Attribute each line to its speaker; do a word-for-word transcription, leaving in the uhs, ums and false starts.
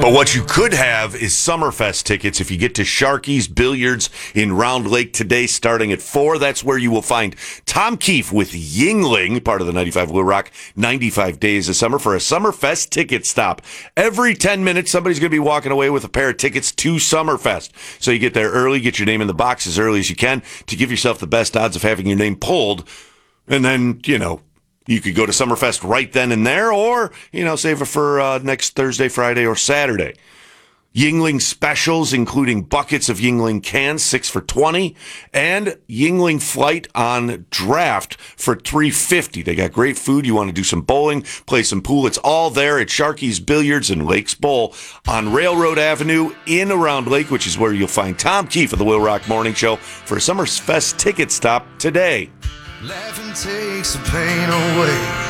Speaker 1: But what you could have is Summerfest tickets if you get to Sharky's Billiards in Round Lake today starting at four. That's where you will find Tom Keefe with Yingling, part of the ninety-five Will Rock ninety-five Days of Summer, for a Summerfest ticket stop. Every ten minutes, somebody's going to be walking away with a pair of tickets to Summerfest. So you get there early, get your name in the box as early as you can to give yourself the best odds of having your name pulled. And then, you know, you could go to Summerfest right then and there, or, you know, save it for uh, next Thursday, Friday, or Saturday. Yingling specials, including buckets of Yingling cans, six for twenty, and Yingling flight on draft for three fifty. They got great food. You want to do some bowling, play some pool. It's all there at Sharky's Billiards and Lakes Bowl on Railroad Avenue in Round Lake, which is where you'll find Tom Keefe of the Will Rock Morning Show for a Summerfest ticket stop today.
Speaker 2: Laughing takes the pain away.